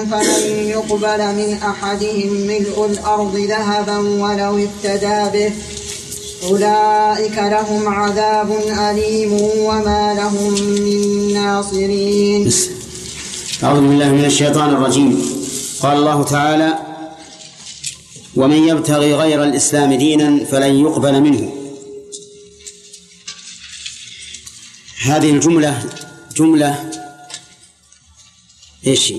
فلن يقبل من أحدهم ملء الأرض ذهبا ولو افتدى به أولئك لهم عذاب أليم وما لهم من ناصرين. أعوذ بالله من الشيطان الرجيم. قال الله تعالى: ومن يبتغي غير الإسلام دينا فلن يقبل منه. هذه الجملة جملة إيش؟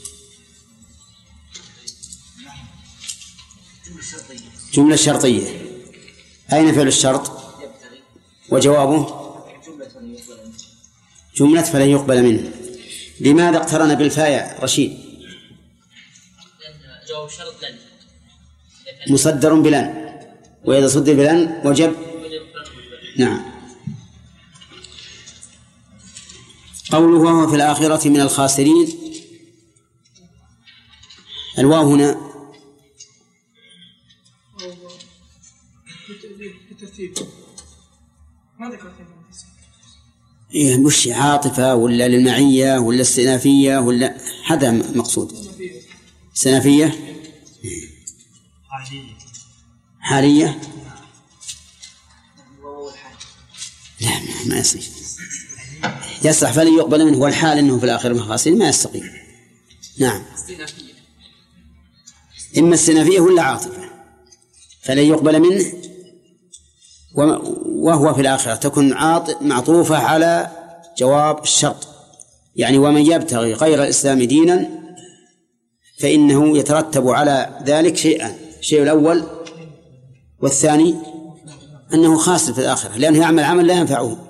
جملة شرطية. أين فعل الشرط؟ وجوابه جملة فلن يقبل منه. لماذا اقترن بالفاء رشيد؟ جواب الشرط لن مصدر بلن، وإذا صدر بلن وجب. نعم. قوله وهو في الآخرة من الخاسرين، الواو هنا مش عاطفة ولا للمعية ولا استئنافية ولا هذا مقصود. استئنافية حالية لا ما يصير. يصح فلن يقبل منه والحال انه في الآخرة من الخاسرين ما يستقيم. نعم. إما استئنافية ولا عاطفة. فلن يقبل منه وهو في الآخرة تكون معطوفة على جواب الشرط، يعني ومن يبتغي غير الإسلام دينا فإنه يترتب على ذلك شيئان: الشيء الأول والثاني أنه خاسر في الآخرة لأنه يعمل عمل لا ينفعه.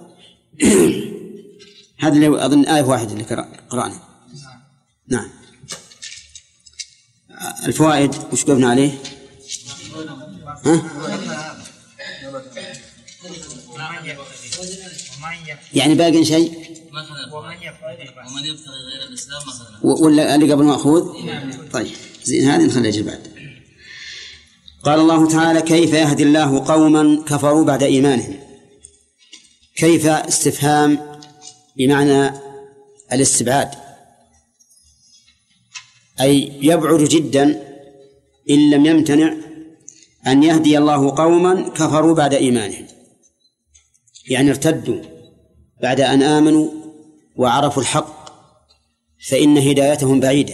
هذا اللي أظن آية واحدة اللي قرأنا. نعم. الفوائد وش قلنا عليه؟ يعني باقي شيء ومن يبتغي غير الإسلام مثلا ولا اللي قبل مأخوذ؟ طيب زين هذه نخليها بعد. قال الله تعالى: كيف يهدي الله قوما كفروا بعد إيمانهم. كيف استفهام بمعنى الاستبعاد، أي يبعد جدا إن لم يمتنع أن يهدي الله قوما كفروا بعد إيمانهم، يعني ارتدوا بعد أن آمنوا وعرفوا الحق فإن هدايتهم بعيدة،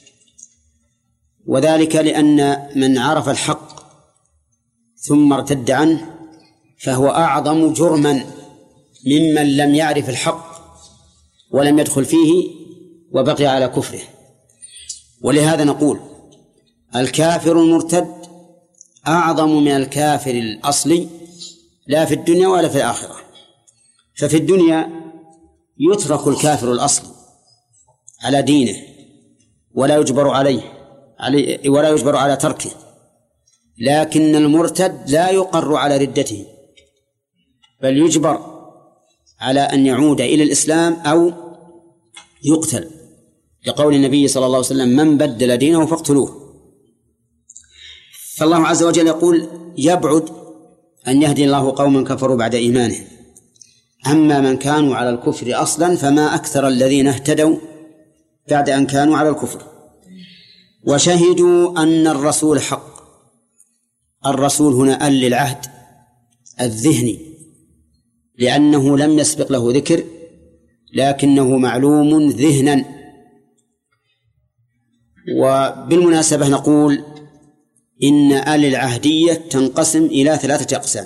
وذلك لأن من عرف الحق ثم ارتد عنه فهو أعظم جرما ممن لم يعرف الحق ولم يدخل فيه وبقي على كفره. ولهذا نقول الكافر المرتد أعظم من الكافر الأصلي لا في الدنيا ولا في الآخرة. ففي الدنيا يترك الكافر الأصلي على دينه ولا يجبر ولا يجبر على تركه، لكن المرتد لا يقر على ردته بل يجبر على أن يعود إلى الإسلام أو يقتل، لقول النبي صلى الله عليه وسلم: من بدل دينه فاقتلوه. فالله عز وجل يقول: يبعد أن يهدي الله قوما كفروا بعد إيمانهم. أما من كانوا على الكفر أصلا فما أكثر الذين اهتدوا بعد أن كانوا على الكفر. وشهدوا أن الرسول حق. الرسول هنا للعهد الذهني لأنه لم يسبق له ذكر لكنه معلوم ذهنا. وبالمناسبة نقول إن العهدية تنقسم إلى 3 أقسام: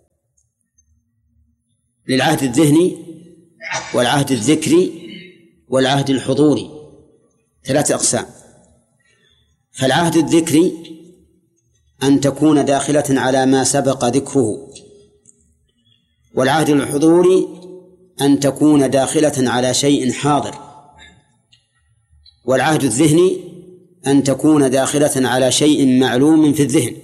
للعهد الذهني والعهد الذكري والعهد الحضوري، 3 أقسام. فالعهد الذكري أن تكون داخلة على ما سبق ذكره، والعهد الحضوري أن تكون داخلة على شيء حاضر، والعهد الذهني أن تكون داخلة على شيء معلوم في الذهن.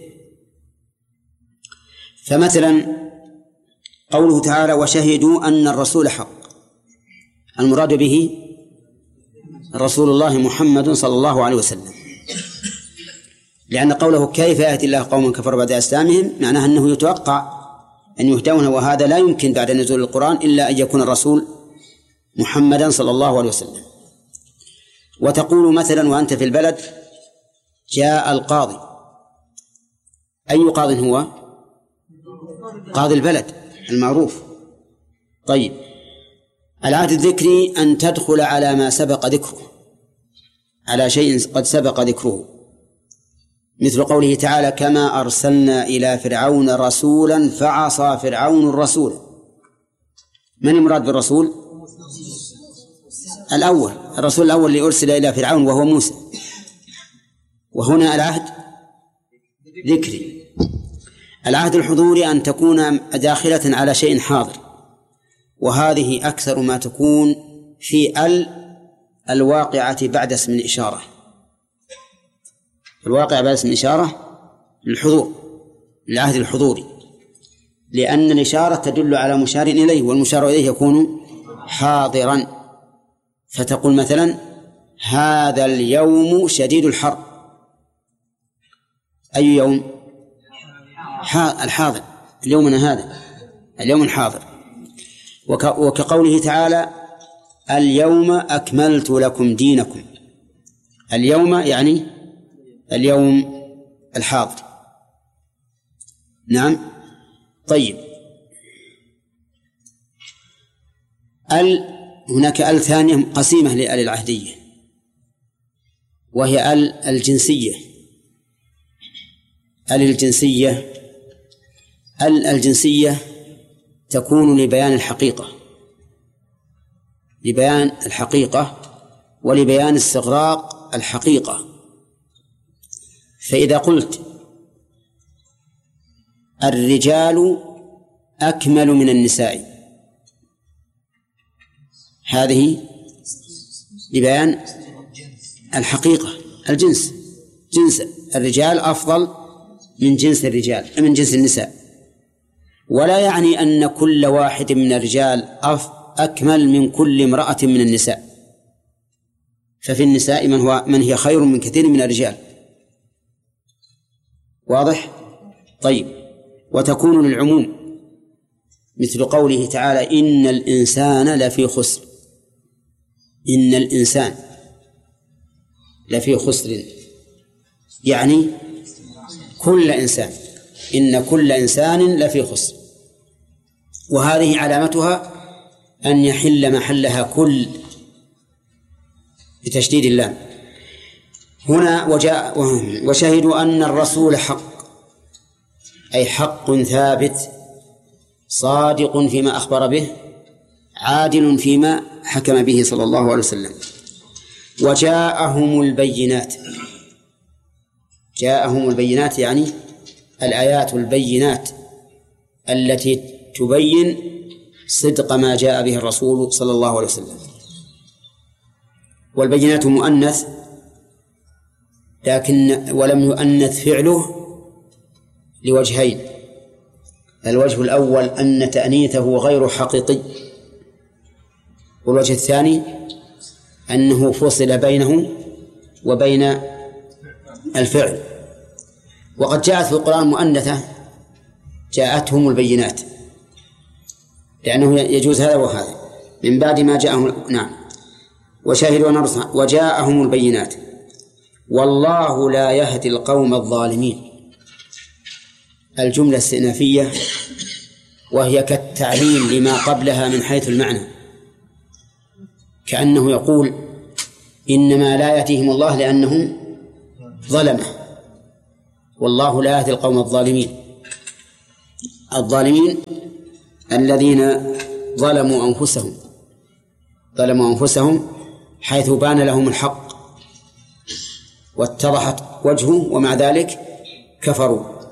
فمثلا قوله تعالى: وشهدوا أن الرسول حق، المراد به رسول الله محمد صلى الله عليه وسلم، لأن قوله كيف يهدي الله قوما كفروا بعد إسلامهم معناه أنه يتوقع أن يهدون، وهذا لا يمكن بعد نزول القرآن إلا أن يكون الرسول محمدا صلى الله عليه وسلم. وتقول مثلا وأنت في البلد جاء القاضي، أي قاض هو؟ قاضي البلد المعروف. طيب، العهد الذكري أن تدخل على ما سبق ذكره، على شيء قد سبق ذكره، مثل قوله تعالى كما أرسلنا إلى فرعون رسولا فعصى فرعون الرسول. من المراد بالرسول؟ الأول، الرسول الأول اللي أرسل إلى فرعون وهو موسى. وهنا العهد ذكري. العهد الحضوري أن تكون داخلة على شيء حاضر، وهذه أكثر ما تكون في الواقعة بعد اسم الإشارة. الواقع بعد اسم الإشارة للحضور، العهد الحضوري، لأن الإشارة تدل على مشار إليه، والمشار إليه يكون حاضرا. فتقول مثلا هذا اليوم شديد الحر. أي يوم؟ الحاضر، اليومنا هذا اليوم الحاضر. وكقوله تعالى اليوم أكملت لكم دينكم. اليوم يعني اليوم الحاضر. نعم. طيب، هناك ثانية قسيمة للعهدية، وهي الجنسية. الجنسية تكون لبيان الحقيقة ولبيان استغراق الحقيقة. فإذا قلت الرجال أكمل من النساء، هذه لبيان الحقيقة، جنس الرجال أفضل من جنس النساء، ولا يعني أن كل واحد من الرجال أكمل من كل امرأة من النساء، ففي النساء من هي خير من كثير من الرجال. واضح؟ طيب، وتكون للعموم، مثل قوله تعالى إن الإنسان لفي خسر. إن الإنسان لفي خسر يعني كل إنسان، إن كل إنسان لفي خسر، وهذه علامتها أن يحل محلها كل بتشديد اللام. هنا وشهدوا أن الرسول حق، أي حق ثابت، صادق فيما أخبر به، عادل فيما حكم به صلى الله عليه وسلم. وجاءهم البينات. جاءهم البينات يعني الآيات البينات التي تبين صدق ما جاء به الرسول صلى الله عليه وسلم. والبينات مؤنث، ولم يؤنث فعله لوجهين. الوجه الأول أن تأنيثه غير حقيقي، والوجه الثاني أنه فصل بينه وبين الفعل. وقد جاءت في القرآن مؤنثة جاءتهم البينات، لأنه يجوز هذا وهذا من بعد ما جاءهم. نعم. وشاهدوا نرصع وجاءهم البينات والله لا يهدي القوم الظالمين. الجملة استئنافية، وهي كالتعليل لما قبلها من حيث المعنى، كأنه يقول إنما لا يأتيهم الله لأنهم ظلمه، والله لا يهدي القوم الظالمين. الظالمين الذين ظلموا أنفسهم حيث بان لهم الحق واتضحت وجهه، ومع ذلك كفروا.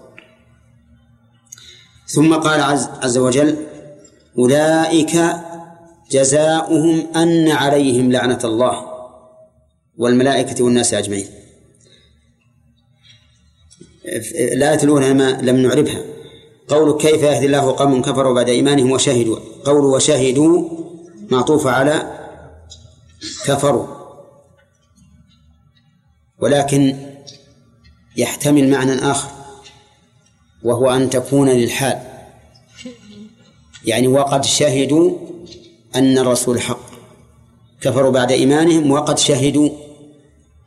ثم قال عز وجل أولئك جزاؤهم أن عليهم لعنة الله والملائكة والناس أجمعين. الآية الأولى لم نعربها. قول كيف يهدي الله قوم كفروا بعد إيمانهم وشهدوا، قول وشهدوا معطوف على كفروا، ولكن يحتمل معنى آخر، وهو أن تكون للحال، يعني وقد شهدوا أن الرسول حق، كفروا بعد إيمانهم وقد شهدوا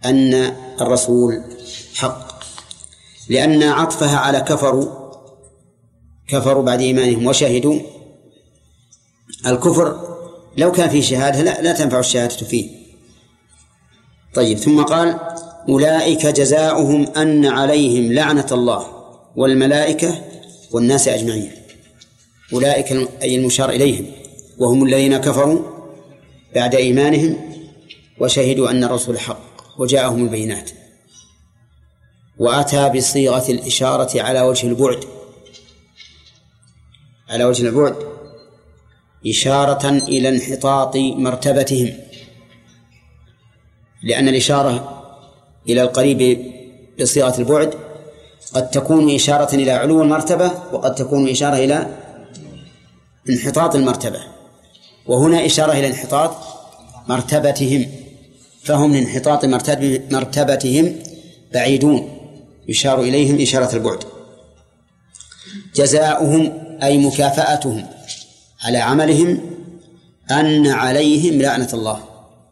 أن الرسول حق، لأن عطفها على كفروا بعد إيمانهم وشهدوا. الكفر لو كان فيه شهادة لا تنفع الشهادة فيه. طيب، ثم قال أولئك جزاؤهم أن عليهم لعنة الله والملائكة والناس أجمعين. أولئك أي المشار إليهم، وهم الذين كفروا بعد إيمانهم وشهدوا أن الرسول حق وجاءهم البينات. وأتى بصيغة الإشارة على وجه البعد إشارة إلى انحطاط مرتبتهم، لأن الإشارة إلى القريب بصيغة البعد قد تكون إشارة إلى علو المرتبة، وقد تكون إشارة إلى انحطاط المرتبة، وهنا إشارة إلى انحطاط مرتبتهم، فهم من انحطاط مرتبتهم بعيدون، يشار إليهم إشارة البعد. جزاؤهم أي مكافأتهم على عملهم أن عليهم لعنة الله.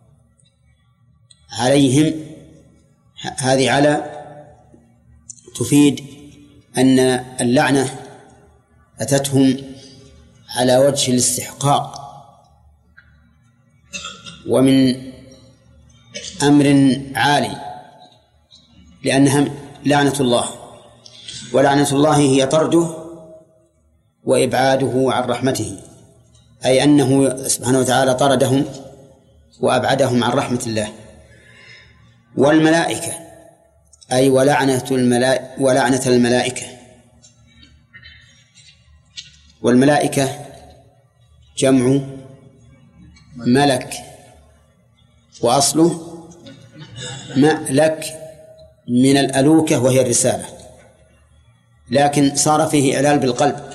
عليهم هذه على تفيد أن اللعنة أتتهم على وجه الاستحقاق، ومن أمر عالي، لأنها لعنة الله، ولعنة الله هي طرده وإبعاده عن رحمته، أي أنه سبحانه وتعالى طردهم وأبعدهم عن رحمة الله. والملائكة أي ولعنة الملائكة. والملائكة جمع ملك، وأصله مألك من الألوكة وهي الرسالة، لكن صار فيه إعلال بالقلب،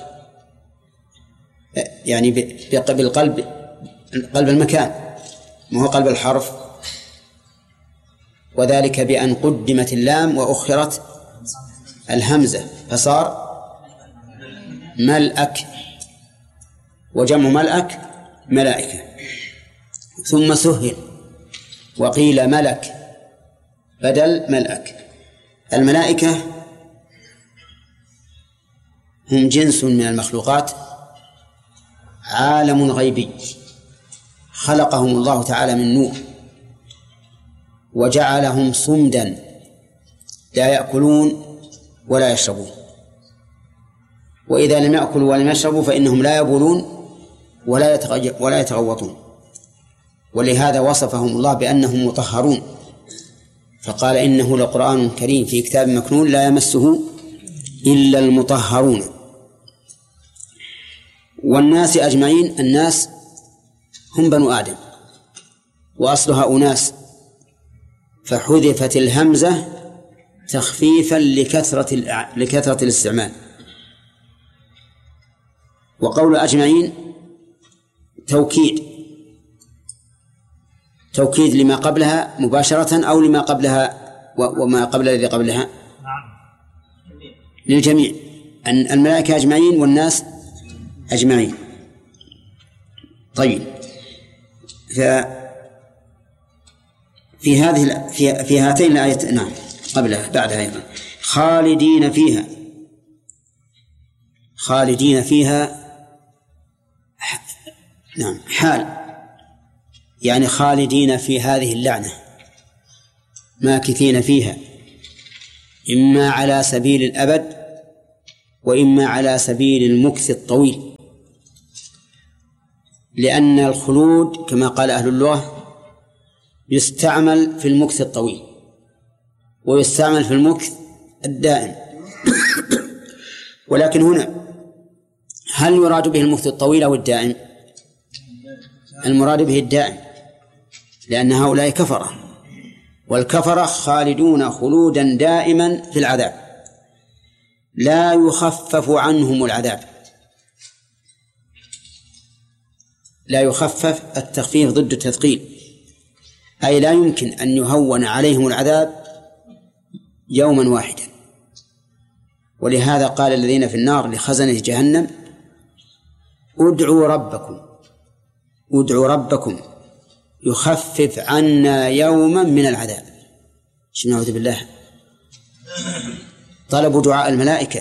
يعني بالقلب، قلب المكان، ما هو قلب الحرف، وذلك بأن قدمت اللام وأخرت الهمزة فصار ملأك، وجمع ملأك ملائكة. ثم سهل وقيل ملك بدل ملأك. الملائكة هم جنس من المخلوقات، عالم غيبي خلقهم الله تعالى من نور، وجعلهم صمدا لا يأكلون ولا يشربون، وإذا لم يأكلوا ولم يشربوا فإنهم لا يبولون ولا يتغوطون، ولهذا وصفهم الله بأنهم مطهرون، فقال إنه لقرآن كريم في كتاب مكنون لا يمسه إلا المطهرون. والناس أجمعين، الناس هم بنو آدم، وأصلها أناس، فحذفت الهمزة تخفيفا لكثرة الاستعمال. وقول أجمعين توكيد لما قبلها مباشرة أو لما قبلها وما قبل الذي قبلها للجميع، أن الملائكة أجمعين والناس أجمعين. طيب، في هاتين الآيات، نعم قبلها بعدها أيضا، خالدين فيها نعم حال، يعني خالدين في هذه اللعنة ماكثين فيها، إما على سبيل الأبد وإما على سبيل المكث الطويل، لأن الخلود كما قال أهل اللغة يستعمل في المكث الطويل ويستعمل في المكث الدائم. ولكن هنا هل يراد به المكث الطويل أو الدائم؟ المراد به الدائم، لأن هؤلاء كفرة، والكفرة خالدون خلودا دائما في العذاب لا يخفف عنهم العذاب، لا يخفف، التخفيف ضد التثقيل، أي لا يمكن أن يهون عليهم العذاب يوما واحدا. ولهذا قال الذين في النار لخزنة جهنم ادعوا ربكم يخفف عنا يوما من العذاب. نعوذ بالله، طلبوا دعاء الملائكة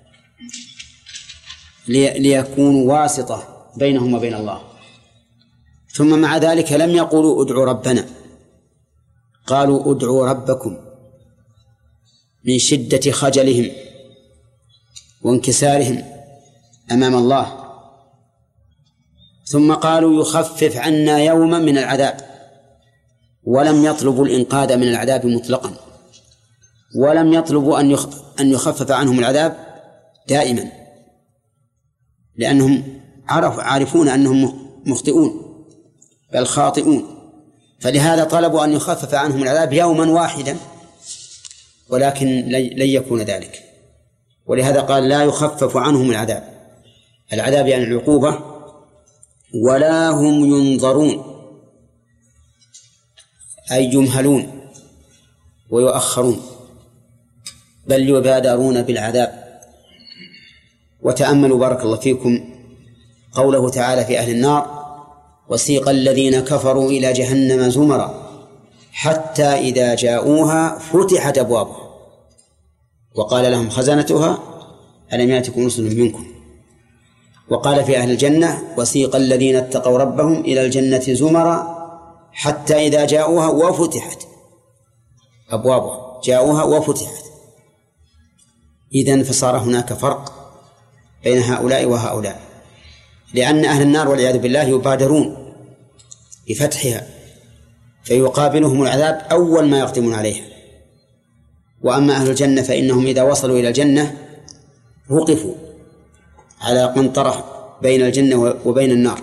ليكونوا واسطة بينهم وبين الله. ثم مع ذلك لم يقولوا ادعوا ربنا، قالوا ادعوا ربكم من شدة خجلهم وانكسارهم أمام الله. ثم قالوا يخفف عنا يوما من العذاب، ولم يطلبوا الإنقاذ من العذاب مطلقا، ولم يطلبوا أن يخفف عنهم العذاب دائما، لأنهم عارفون أنهم مخطئون بل خاطئون، فلهذا طلبوا أن يخفف عنهم العذاب يوما واحدا، ولكن لن يكون ذلك. ولهذا قال لا يخفف عنهم العذاب يعني العقوبة، ولا هم ينظرون أي يمهلون ويؤخرون، بل يبادرون بالعذاب. وتأملوا بارك الله فيكم قوله تعالى في أهل النار: وسيق الذين كفروا إلى جهنم زمرا حتى إذا جاءوها فتحت أبوابها وقال لهم خزنتها ألم يأتكم رسل منكم. وقال في أهل الجنة: وسيق الذين اتقوا ربهم إلى الجنة زمرا حتى إذا جاءوها وفتحت أبوابها، جاءوها وفتحت. إذن فصار هناك فرق بين هؤلاء وهؤلاء، لأن أهل النار والعياذ بالله يبادرون بفتحها فيقابلهم العذاب أول ما يقدمون عليها. وأما أهل الجنة فإنهم إذا وصلوا إلى الجنة وقفوا على قنطرة بين الجنة وبين النار،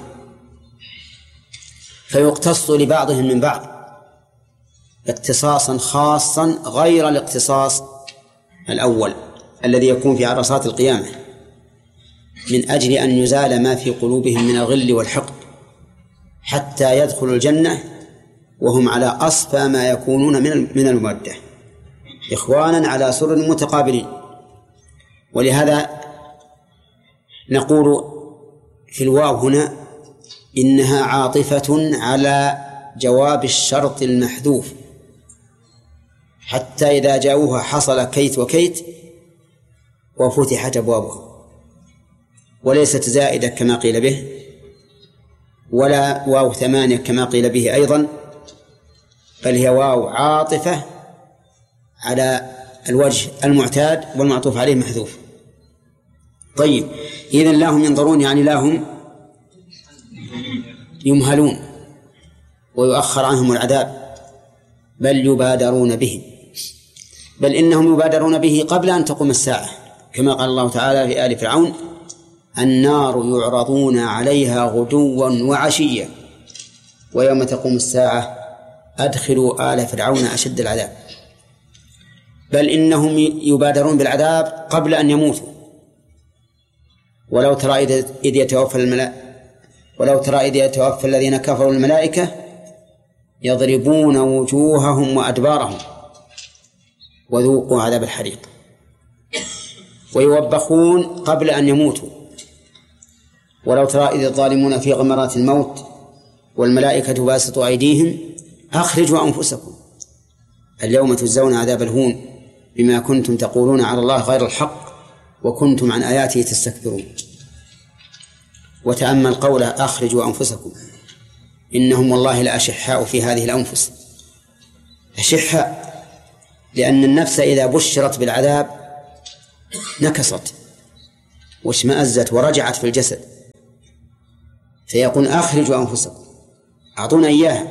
فيقتص لبعضهم من بعض اقتصاصا خاصا غير الاقتصاص الأول الذي يكون في عرصات القيامة، من أجل أن يزال ما في قلوبهم من الغل والحقد، حتى يدخلوا الجنة وهم على أصفى ما يكونون من المودة، إخوانا على سرر متقابلين. ولهذا نقول في الواو هنا إنها عاطفة على جواب الشرط المحذوف، حتى إذا جاءوها حصل كيت وكيت وفتحت أبوابها، وليست زائدة كما قيل به، ولا واو 8 كما قيل به أيضا، بل هي واو عاطفة على الوجه المعتاد والمعطوف عليه محذوف. طيب، إذن لا هم ينظرون يعني لا هم يمهلون ويؤخر عنهم العذاب، بل يبادرون به، بل إنهم يبادرون به قبل أن تقوم الساعة، كما قال الله تعالى في آل فرعون: النار يعرضون عليها غدوا وعشيا ويوم تقوم الساعة أدخلوا آل فرعون أشد العذاب. بل إنهم يبادرون بالعذاب قبل أن يموتوا. ولو ترى إذ يتوفى الذين كفروا الملائكة يضربون وجوههم وأدبارهم وذوقوا عذاب الحريق، ويوبخون قبل أن يموتوا. ولو ترى إذ الظالمون في غمرات الموت والملائكة باسطوا أيديهم أخرجوا أنفسكم اليوم تجزون عذاب الهون بما كنتم تقولون على الله غير الحق وكنتم عن آياته تستكبرون. وتأمل قوله أخرجوا أنفسكم، إنهم والله لأشحاء في هذه الأنفس، أشحاء لأن النفس إذا بشرت بالعذاب نكصت واشمأزت ورجعت في الجسد، فيقول أخرجوا أنفسكم، أعطونا إياه.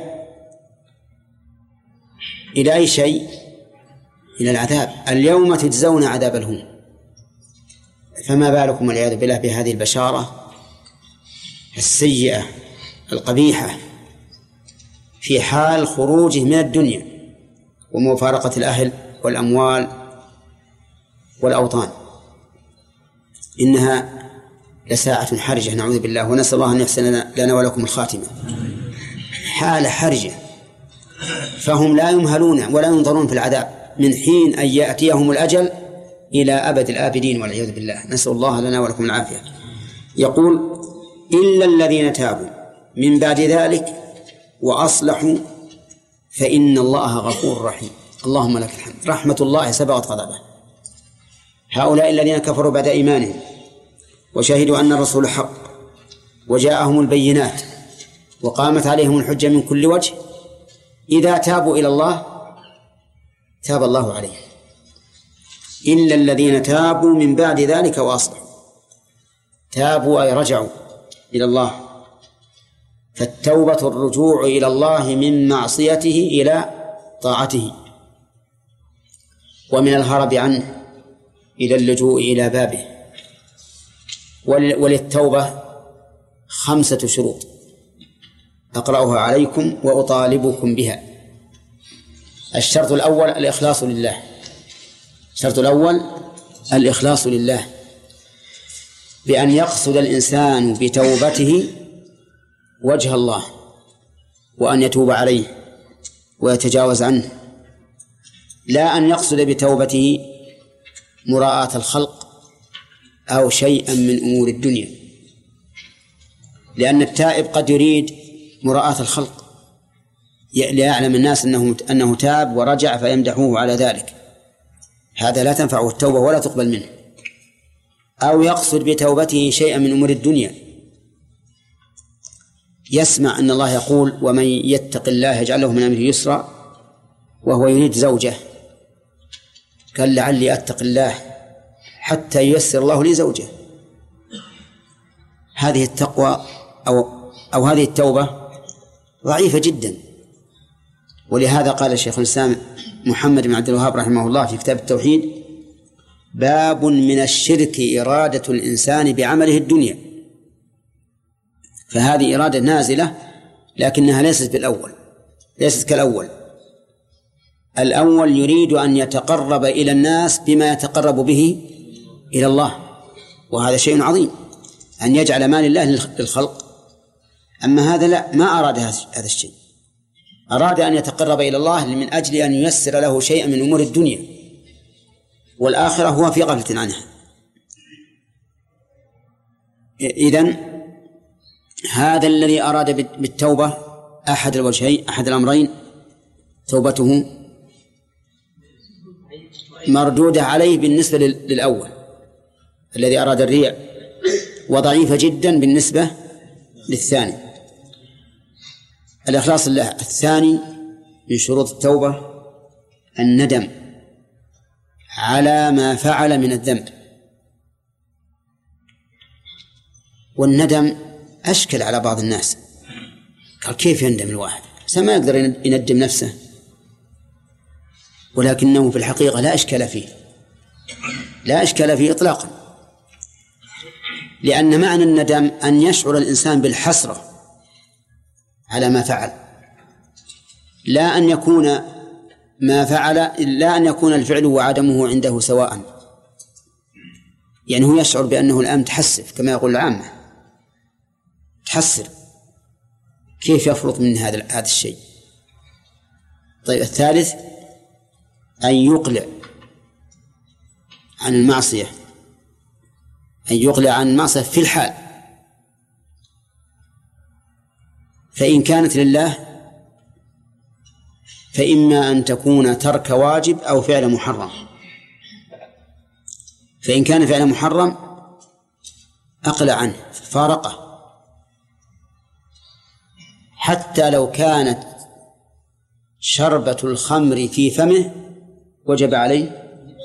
إلى أي شيء؟ إلى العذاب. اليوم تجزون عذاب الهون. فما بالكم والعياذ بالله بهذه البشارة السيئة القبيحة في حال خروجه من الدنيا ومفارقة الأهل والأموال والأوطان. إنها لساعة حرجة نعوذ بالله، ونسأل الله أن يحسن لنا ولكم الخاتمة. حالة حرجة، فهم لا يمهلون ولا ينظرون في العذاب من حين أن يأتيهم الأجل إلى أبد الآبدين والعياذ بالله، نسأل الله لنا ولكم العافية. يقول: إلا الذين تابوا من بعد ذلك وأصلحوا فإن الله غفور رحيم. اللهم لك الحمد. رحمة الله سبقت غضبه. هؤلاء الذين كفروا بعد إيمانهم وشهدوا أن الرسول حق وجاءهم البينات وقامت عليهم الحجة من كل وجه، إذا تابوا إلى الله تاب الله عليهم، إلا الذين تابوا من بعد ذلك وأصلحوا. تابوا أي رجعوا إلى الله، فالتوبة الرجوع إلى الله من معصيته إلى طاعته، ومن الهرب عنه إلى اللجوء إلى بابه. وللتوبة 5 شروط أقرأها عليكم وأطالبكم بها. الشرط الأول الإخلاص لله. الشرط الأول الإخلاص لله، بأن يقصد الإنسان بتوبته وجه الله، وأن يتوب عليه ويتجاوز عنه، لا أن يقصد بتوبته مراءة الخلق أو شيئا من أمور الدنيا، لأن التائب قد يريد مراءة الخلق ليعلم الناس أنه تاب ورجع فيمدحوه على ذلك، هذا لا تنفعه التوبة ولا تقبل منه. أو يقصد بتوبته شيئا من أمور الدنيا، يسمع أن الله يقول ومن يتق الله يجعل له من أمره يسرا، وهو يريد زوجة، قال لعلي أتق الله حتى ييسر الله لي زوجة. هذه التقوى أو هذه التوبة ضعيفة جدا. ولهذا قال الشيخ الإسلام محمد بن عبد الوهاب رحمه الله في كتاب التوحيد: باب من الشرك إرادة الإنسان بعمله الدنيا. فهذه إرادة نازلة لكنها ليست بالأول، ليست كالأول. الأول يريد أن يتقرب إلى الناس بما يتقرب به إلى الله، وهذا شيء عظيم أن يجعل مال الله للخلق. أما هذا لا، ما أراد هذا الشيء، أراد أن يتقرب إلى الله من أجل أن ييسر له شيئا من أمور الدنيا، والآخرة هو في غفلة عنها. إذن هذا الذي أراد بالتوبة أحد الوجهين، أحد الأمرين، توبته مردودة عليه بالنسبة للأول الذي أراد الرياء، وضعيفة جدا بالنسبة للثاني. الإخلاص لله. الثاني من شروط التوبة الندم على ما فعل من الذنب. والندم أشكل على بعض الناس، قال كيف يندم الواحد؟ ما يقدر يندم نفسه، ولكنه في الحقيقة لا إشكال فيه، لا إشكال فيه إطلاقا، لأن معنى الندم أن يشعر الإنسان بالحسرة على ما فعل، لا أن يكون ما فعل، لا أن يكون الفعل وعدمه عنده سواء، يعني هو يشعر بأنه الآن تحسف كما يقول العامة، تحسر، كيف يفرط من هذا الشيء. طيب الثالث أن يقلع عن المعصية، أن يقلع عن المعصية في الحال، فإن كانت لله فإما أن تكون ترك واجب أو فعل محرم. فإن كان فعل محرم أقلع عنه فارقه، حتى لو كانت شربة الخمر في فمه وجب عليه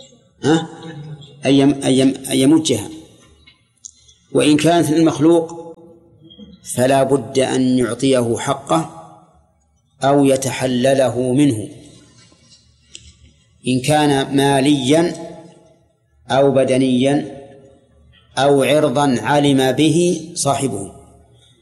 أن يمجها. وإن كانت للمخلوق فلا بد أن يعطيه حقه أو يتحلله منه، إن كان ماليا أو بدنيا أو عرضا علم به صاحبه.